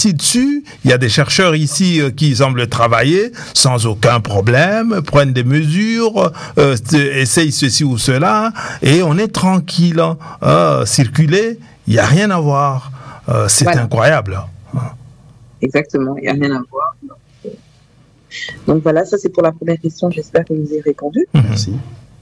dessus. Il y a des chercheurs ici qui semblent travailler sans aucun problème, prennent des mesures, essayent ceci ou cela, et on est tranquille. Circuler, il n'y a rien à voir. C'est incroyable. Exactement, il n'y a rien à voir. Donc voilà, ça c'est pour la première question. J'espère que vous avez répondu. Merci.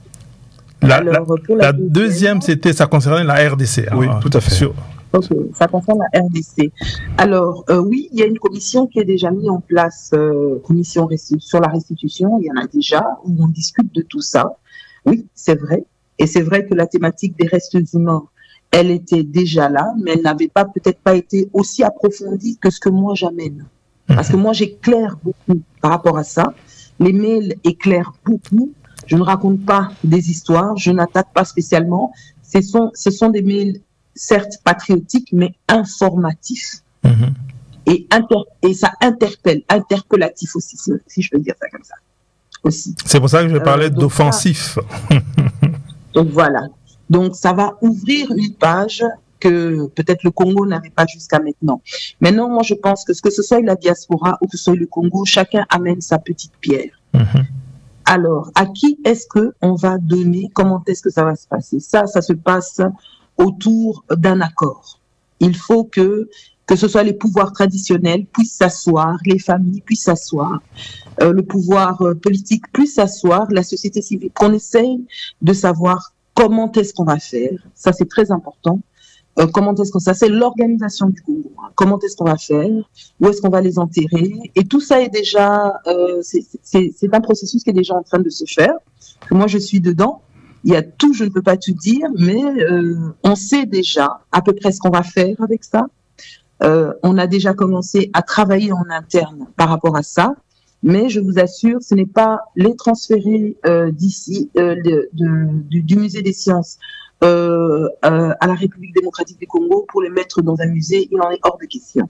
La deuxième, ça concernait la RDC. Oui, tout à fait. Ok, ça concerne la RDC. Alors, oui, il y a une commission qui est déjà mise en place, commission sur la restitution. Il y en a déjà, où on discute de tout ça. Oui, c'est vrai. Et c'est vrai que la thématique des restes humains, elle était déjà là, mais elle n'avait peut-être pas été aussi approfondie que ce que moi j'amène. Parce que moi, j'éclaire beaucoup par rapport à ça. Les mails éclairent beaucoup. Je ne raconte pas des histoires, je n'attaque pas spécialement. Ce sont des mails, certes patriotiques, mais informatifs. Et ça interpellatif aussi, si je peux dire ça comme ça. Aussi. C'est pour ça que je parlais d'offensif. Donc voilà. Donc ça va ouvrir une page que peut-être le Congo n'avait pas jusqu'à maintenant. Maintenant, moi je pense que ce soit la diaspora ou que ce soit le Congo, chacun amène sa petite pierre. Alors, à qui est-ce qu'on va donner, comment est-ce que ça va se passer? Ça se passe autour d'un accord. Il faut que ce soit les pouvoirs traditionnels puissent s'asseoir, les familles puissent s'asseoir, le pouvoir politique puisse s'asseoir, la société civile, qu'on essaye de savoir comment est-ce qu'on va faire. Ça, c'est très important. Ça, c'est l'organisation du Congo. Comment est-ce qu'on va faire? Où est-ce qu'on va les enterrer? Et tout ça est déjà, c'est un processus qui est déjà en train de se faire. Moi, je suis dedans. Il y a tout, je ne peux pas tout dire, mais on sait déjà à peu près ce qu'on va faire avec ça. On a déjà commencé à travailler en interne par rapport à ça. Mais je vous assure, ce n'est pas les transférer d'ici, du musée des sciences à la République démocratique du Congo pour les mettre dans un musée, il en est hors de question.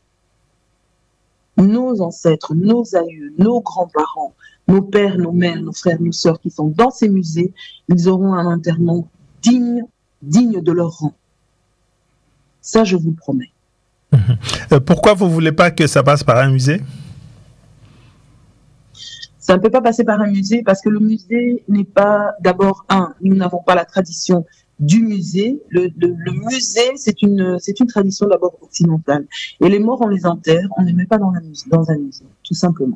Nos ancêtres, nos aïeux, nos grands-parents, nos pères, nos mères, nos frères, nos sœurs qui sont dans ces musées, ils auront un enterrement digne de leur rang. Ça, je vous le promets. Pourquoi vous ne voulez pas que ça passe par un musée? Ça ne peut pas passer par un musée parce que le musée n'est pas, d'abord, nous n'avons pas la tradition du musée. Le musée, c'est une tradition d'abord occidentale. Et les morts, on les enterre, on ne les met pas dans un musée, tout simplement.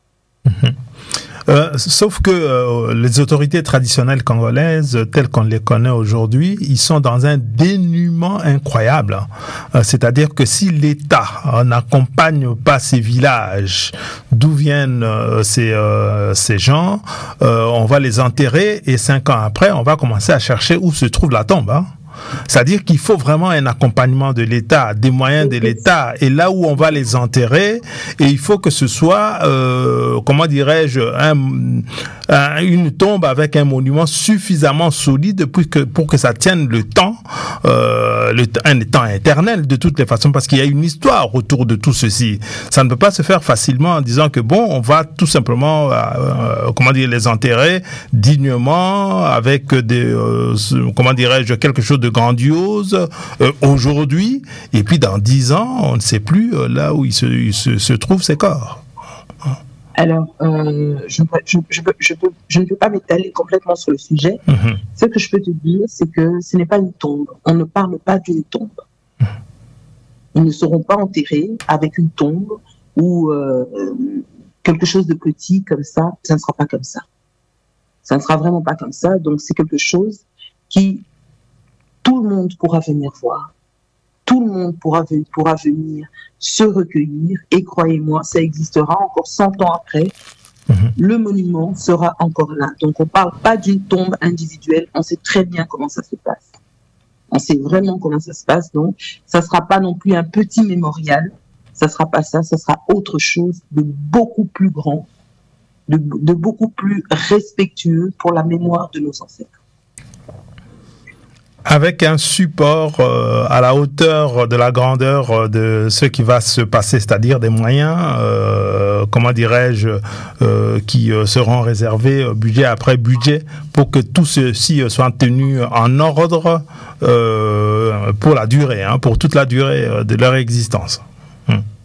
Sauf que les autorités traditionnelles congolaises, telles qu'on les connaît aujourd'hui, ils sont dans un dénuement incroyable. C'est-à-dire que si l'État n'accompagne pas ces villages d'où viennent ces gens, on va les enterrer et 5 ans après, on va commencer à chercher où se trouve la tombe. C'est-à-dire qu'il faut vraiment un accompagnement de l'État, des moyens de l'État, et là où on va les enterrer, et il faut que ce soit, comment dirais-je, une tombe avec un monument suffisamment solide pour que ça tienne le temps, un temps éternel de toutes les façons, parce qu'il y a une histoire autour de tout ceci. Ça ne peut pas se faire facilement en disant que bon, on va tout simplement, les enterrer dignement avec quelque chose de grandiose aujourd'hui, et puis dans 10 ans, on ne sait plus là où il se trouvent ces corps. Alors, je ne peux pas m'étaler complètement sur le sujet. Ce que je peux te dire, c'est que ce n'est pas une tombe. On ne parle pas d'une tombe. Ils ne seront pas enterrés avec une tombe ou quelque chose de petit comme ça. Ça ne sera pas comme ça. Ça ne sera vraiment pas comme ça. Donc, c'est quelque chose qui tout le monde pourra venir voir. Tout le monde pourra venir se recueillir. Et croyez-moi, ça existera encore 100 ans après. Le monument sera encore là. Donc, on ne parle pas d'une tombe individuelle. On sait très bien comment ça se passe. On sait vraiment comment ça se passe. Donc, ça ne sera pas non plus un petit mémorial. Ça ne sera pas ça. Ça sera autre chose de beaucoup plus grand, de beaucoup plus respectueux pour la mémoire de nos ancêtres. Avec un support à la hauteur de la grandeur de ce qui va se passer, c'est-à-dire des moyens, qui seront réservés budget après budget pour que tout ceci soit tenu en ordre pour la durée, pour toute la durée de leur existence.